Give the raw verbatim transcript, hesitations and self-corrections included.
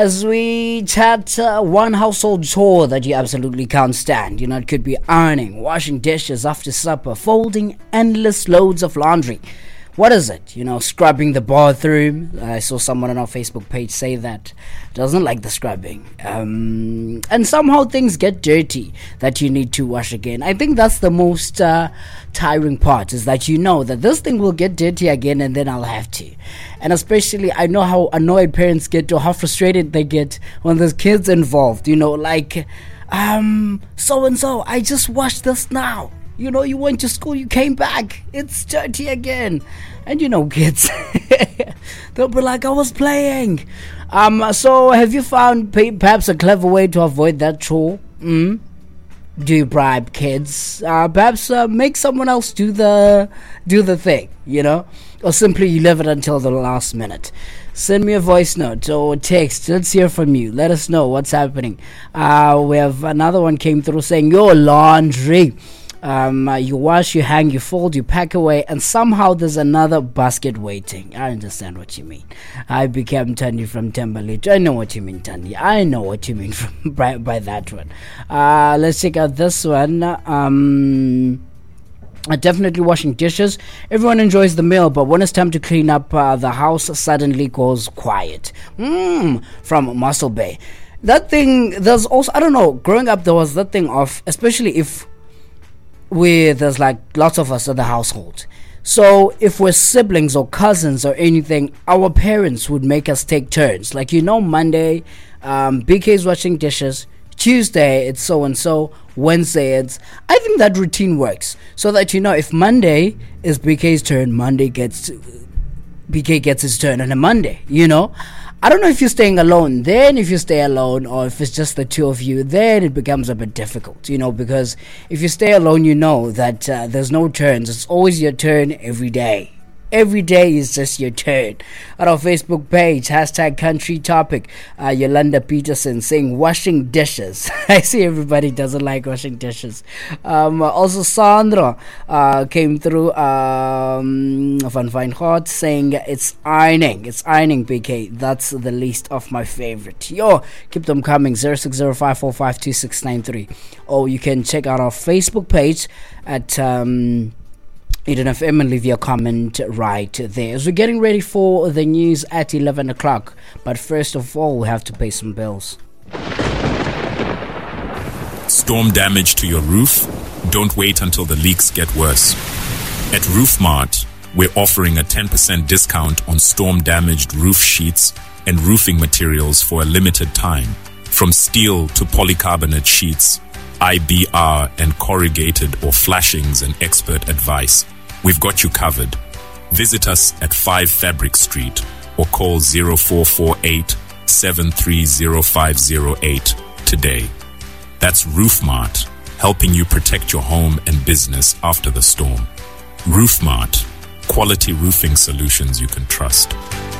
As we chat, uh, one household chore that you absolutely can't stand. You know, it could be ironing, washing dishes after supper, folding endless loads of laundry. What is it? You know, scrubbing the bathroom. I saw someone on our Facebook page say that doesn't like the scrubbing. Um, and somehow things get dirty that you need to wash again. I think that's the most uh, tiring part, is that you know that this thing will get dirty again and then I'll have to. And especially, I know how annoyed parents get or how frustrated they get when there's kids involved. You know, like, um, so-and-so, I just washed this now. You know, you went to school, you came back, it's dirty again. And you know, kids, they'll be like, I was playing. Um, so have you found perhaps a clever way to avoid that chore? Mm? Do you bribe kids? Uh, perhaps uh, make someone else do the do the thing, you know? Or simply you leave it until the last minute. Send me a voice note or text. Let's hear from you. Let us know what's happening. Uh, we have another one came through saying, your laundry. Um, uh, you wash, you hang, you fold, you pack away, and somehow there's another basket waiting. I understand what you mean. I became Tandi from Timberlake. I know what you mean, Tandi. I know what you mean from, by, by that one. Uh, let's check out this one. Um... Uh, definitely washing dishes. Everyone enjoys the meal, but when it's time to clean up, uh, the house suddenly goes quiet. Mmm, from Muscle Bay. That thing, there's also, I don't know, growing up there was that thing of, especially if we, there's like lots of us in the household. So if we're siblings or cousins or anything, our parents would make us take turns. Like, you know, Monday, um, B K's washing dishes. Tuesday, it's so-and-so. Wednesday, it's... I think that routine works. So that, you know, if Monday is B K's turn, Monday gets... B K gets his turn on a Monday, you know? I don't know if you're staying alone. Then if you stay alone, or if it's just the two of you, then it becomes a bit difficult, you know? Because if you stay alone, you know that uh, there's no turns. It's always your turn every day. Every day is just your turn. On our Facebook page, hashtag country topic, uh, Yolanda Peterson saying washing dishes. I see everybody doesn't like washing dishes. Um, also, Sandra uh, came through um, Van Feinhart saying it's ironing. It's ironing, B K. That's the least of my favorite. Yo, keep them coming. zero six zero five four five two six nine three. Or you can check out our Facebook page at... Um, Eden F M and leave your comment right there. As we're getting ready for the news at eleven o'clock. But first of all, we have to pay some bills. Storm damage to your roof? Don't wait until the leaks get worse. At RoofMart, we're offering a ten percent discount on storm-damaged roof sheets and roofing materials for a limited time. From steel to polycarbonate sheets, I B R and corrugated or flashings and expert advice. We've got you covered. Visit us at five Fabric Street or call zero four four eight, seven three zero five zero eight today. That's RoofMart, helping you protect your home and business after the storm. RoofMart, quality roofing solutions you can trust.